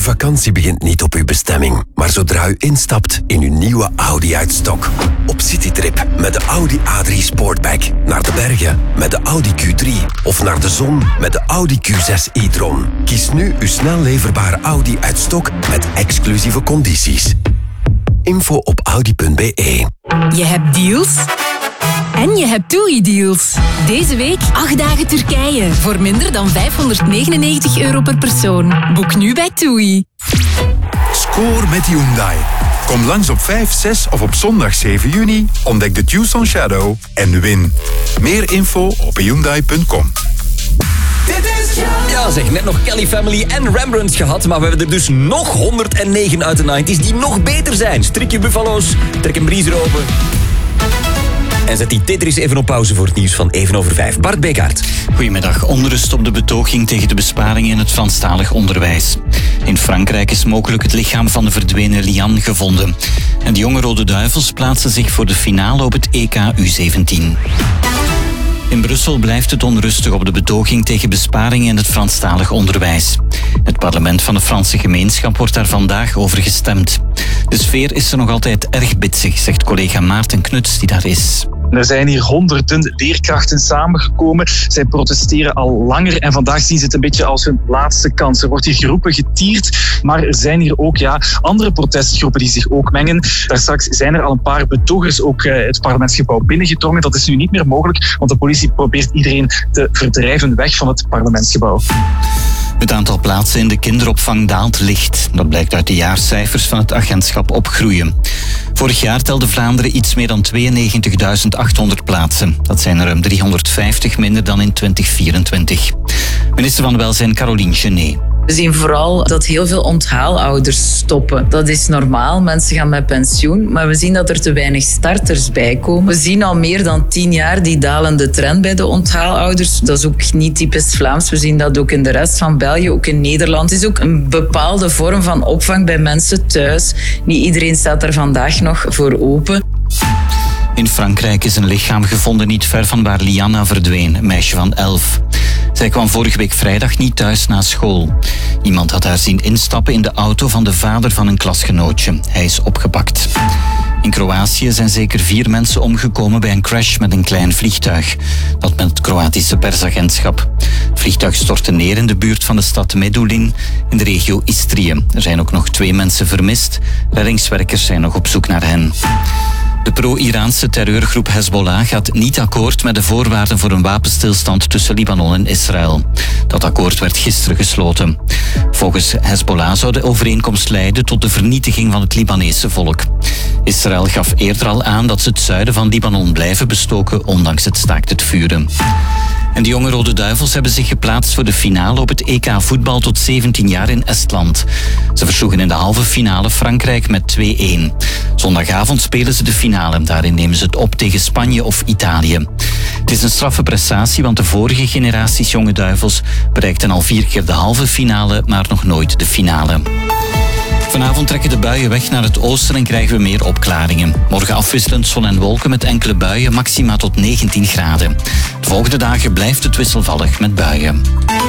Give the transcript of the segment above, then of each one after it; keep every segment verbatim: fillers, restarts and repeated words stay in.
vakantie begint niet op uw bestemming, maar zodra u instapt in uw nieuwe Audi uit stok. Op citytrip met de Audi A drie Sportback. Naar de bergen met de Audi Q drie. Of naar de zon met de Audi Q zes e-tron. Kies nu uw snel leverbare Audi uit stok met exclusieve condities. Info op audi punt b e. Je hebt deals en je hebt TUI-deals. Deze week acht dagen Turkije voor minder dan vijfhonderdnegenennegentig euro per persoon. Boek nu bij TUI. Score met Hyundai. Kom langs op vijf, zes of op zondag zeven juni. Ontdek de Tucson Shadow en win. Meer info op hyundai punt com. Ja zeg, net nog Kelly Family en Rembrandt gehad, maar we hebben er dus nog honderdnegen uit de negentig die nog beter zijn. Strik je buffalo's, trek een bries erover. En zet die Tetris even op pauze voor het nieuws van even over vijf. Bart Bekaert. Goedemiddag. Onrust op de betoging tegen de besparingen in het Franstalig onderwijs. In Frankrijk is mogelijk het lichaam van de verdwenen Lian gevonden. En de jonge Rode Duivels plaatsen zich voor de finale op het E K U zeventien. In Brussel blijft het onrustig op de betoging tegen besparingen in het Franstalig onderwijs. Het parlement van de Franse gemeenschap wordt daar vandaag over gestemd. De sfeer is er nog altijd erg bitsig, zegt collega Maarten Knuts die daar is. Er zijn hier honderden leerkrachten samengekomen. Zij protesteren al langer en vandaag zien ze het een beetje als hun laatste kans. Er wordt hier geroepen, getierd, maar er zijn hier ook ja, andere protestgroepen die zich ook mengen. Daar straks zijn er al een paar betogers ook uh, het parlementsgebouw binnengedrongen. Dat is nu niet meer mogelijk, want de politie probeert iedereen te verdrijven weg van het parlementsgebouw. Het aantal plaatsen in de kinderopvang daalt licht. Dat blijkt uit de jaarcijfers van het agentschap Opgroeien. Vorig jaar telde Vlaanderen iets meer dan tweeënnegentigduizend achthonderd plaatsen. Dat zijn er ruim driehonderdvijftig minder dan in twintig vierentwintig. Minister van Welzijn Caroline Genet. We zien vooral dat heel veel onthaalouders stoppen. Dat is normaal, mensen gaan met pensioen, maar we zien dat er te weinig starters bij komen. We zien al meer dan tien jaar die dalende trend bij de onthaalouders. Dat is ook niet typisch Vlaams, we zien dat ook in de rest van België, ook in Nederland. Het is ook een bepaalde vorm van opvang bij mensen thuis. Niet iedereen staat daar vandaag nog voor open. In Frankrijk is een lichaam gevonden niet ver van waar Liana verdween, een meisje van elf. Zij kwam vorige week vrijdag niet thuis na school. Iemand had haar zien instappen in de auto van de vader van een klasgenootje. Hij is opgepakt. In Kroatië zijn zeker vier mensen omgekomen bij een crash met een klein vliegtuig. Dat met het Kroatische persagentschap. Het vliegtuig stortte neer in de buurt van de stad Medulin in de regio Istrië. Er zijn ook nog twee mensen vermist. Reddingswerkers zijn nog op zoek naar hen. De pro-Iraanse terreurgroep Hezbollah gaat niet akkoord met de voorwaarden voor een wapenstilstand tussen Libanon en Israël. Dat akkoord werd gisteren gesloten. Volgens Hezbollah zou de overeenkomst leiden tot de vernietiging van het Libanese volk. Israël gaf eerder al aan dat ze het zuiden van Libanon blijven bestoken, ondanks het staakt het vuren. En de jonge Rode Duivels hebben zich geplaatst voor de finale op het E K voetbal tot zeventien jaar in Estland. Ze versloegen in de halve finale Frankrijk met twee-een. Zondagavond spelen ze de finale. Daarin nemen ze het op tegen Spanje of Italië. Het is een straffe prestatie, want de vorige generaties jonge Duivels bereikten al vier keer de halve finale, maar nog nooit de finale. Vanavond trekken de buien weg naar het oosten en krijgen we meer opklaringen. Morgen afwisselend zon en wolken met enkele buien, maxima tot negentien graden. De volgende dagen blijft het wisselvallig met buien.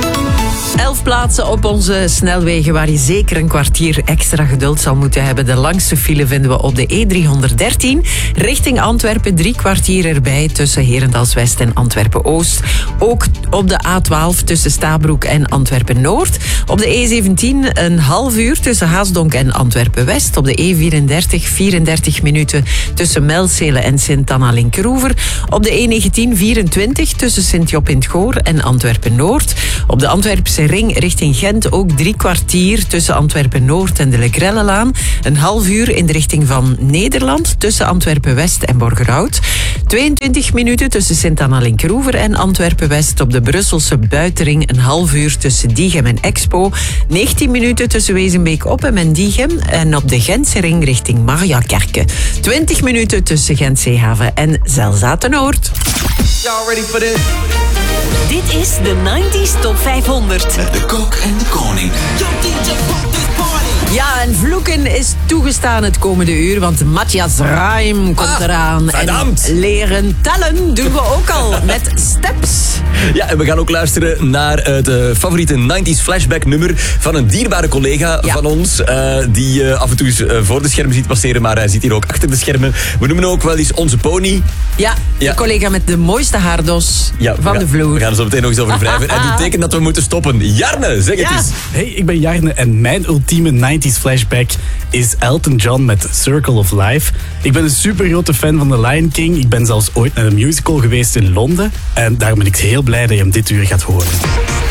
Elf plaatsen op onze snelwegen waar je zeker een kwartier extra geduld zal moeten hebben. De langste file vinden we op de E driehonderddertien. Richting Antwerpen drie kwartier erbij tussen Herendals-West en Antwerpen-Oost. Ook op de A twaalf tussen Stabroek en Antwerpen-Noord. Op de E zeventien een half uur tussen Haasdonk en Antwerpen-West. Op de E vierendertig vierendertig minuten tussen Melzelen en Sint-Anna-Linkeroever. Op de E negentien vierentwintig tussen Sint-Job in het Goor en Antwerpen-Noord. Op de Antwerpse ring richting Gent ook drie kwartier tussen Antwerpen-Noord en de Legrellelaan. Een half uur in de richting van Nederland tussen Antwerpen-West en Borgerhout. tweeëntwintig minuten tussen Sint-Anna-Linkeroever en Antwerpen-West. Op de Brusselse buitenring een half uur tussen Diegem en Expo. negentien minuten tussen Wezenbeek-Oppem en Diegem. En op de Gentse ring richting Mariakerke. twintig minuten tussen Gent-Zeehaven en Zelzate-Noord. Y'all ready for this? Dit is de negentig Top vijfhonderd. Met de kok en de koning. Yo, D J, pump this party. Ja, en vloeken is toegestaan het komende uur, want Matthias Reim komt ah, eraan. Verdammt. En leren tellen doen we ook al met Steps. Ja, en we gaan ook luisteren naar het uh, favoriete nineties flashback nummer van een dierbare collega ja. van ons. Uh, die uh, af en toe eens, uh, voor de schermen ziet passeren, maar hij zit hier ook achter de schermen. We noemen ook wel eens onze pony. Ja, de ja. collega met de mooiste haardos ja, van gaan, de vloer. We gaan er zo meteen nog eens over wrijven. En dat betekent dat we moeten stoppen. Jarne, zeg ja. het eens. Hey, ik ben Jarne en mijn ultieme nineties flashback is Elton John met Circle of Life. Ik ben een super grote fan van The Lion King. Ik ben zelfs ooit naar een musical geweest in Londen. En daarom ben ik heel blij dat je hem dit uur gaat horen.